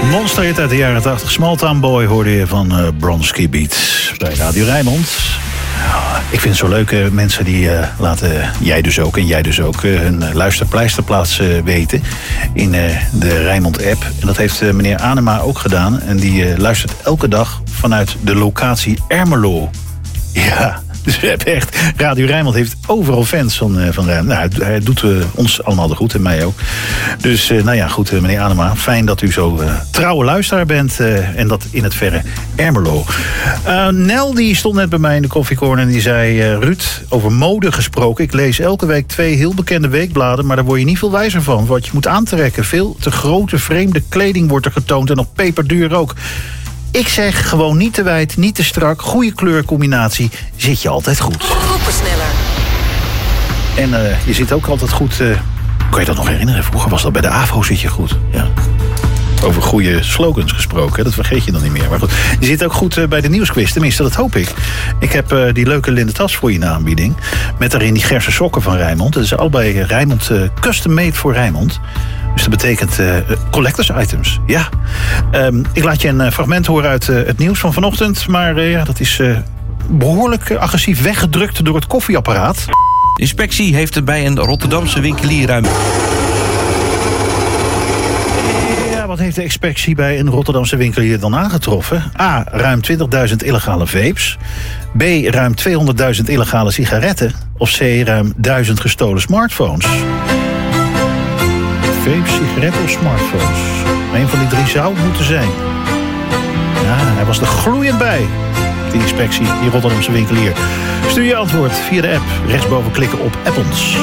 Monsterhit uit de jaren 80. Small Town Boy hoorde je van Bronski Beats bij Radio Rijnmond. Ik vind het zo leuk, mensen die laten, jij dus ook en jij dus ook, hun luisterpleisterplaats weten in de Rijnmond-app. En dat heeft meneer Anema ook gedaan. En die luistert elke dag vanuit de locatie Ermelo. Ja, dus we hebben echt... Radio Rijnmond heeft overal fans van Rijnmond. Nou, hij doet ons allemaal de goed en mij ook. Dus nou ja, goed, meneer Anema. Fijn dat u zo trouwe luisteraar bent. En dat in het verre Ermelo. Nel die stond net bij mij in de koffiecorner en die zei... Ruud, over mode gesproken. Ik lees elke week 2 heel bekende weekbladen... maar daar word je niet veel wijzer van. Wat je moet aantrekken. Veel te grote, vreemde kleding wordt er getoond... en nog peperduur ook. Ik zeg gewoon niet te wijd, niet te strak. Goede kleurcombinatie, zit je altijd goed. Groepensneller. En je zit ook altijd goed... kan je dat nog herinneren? Vroeger was dat bij de AVO zit je goed. Ja. Over goede slogans gesproken, dat vergeet je dan niet meer. Maar goed, je zit ook goed bij de nieuwsquiz. Tenminste, dat hoop ik. Ik heb die leuke linnen tas voor je in de aanbieding. Met daarin die Gerse sokken van Rijnmond. Dat is allebei Rijnmond custom made voor Rijnmond. Dus dat betekent collectors items. Ja. Ik laat je een fragment horen uit het nieuws van vanochtend. Maar ja, dat is behoorlijk agressief weggedrukt door het koffieapparaat. De inspectie heeft er bij een Rotterdamse winkelier ruim... Wat heeft de inspectie bij een Rotterdamse winkelier dan aangetroffen? A. Ruim 20.000 illegale vapes. B. Ruim 200.000 illegale sigaretten. Of C. Ruim 1000 gestolen smartphones. Vapes, sigaretten of smartphones? Een van die 3 zou het moeten zijn. Ja, hij was er gloeiend bij. Die inspectie, die Rotterdamse winkelier. Stuur je antwoord via de app. Rechtsboven klikken op App ons.